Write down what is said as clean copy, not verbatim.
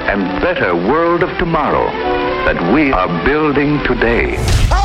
and better world of tomorrow that we are building today.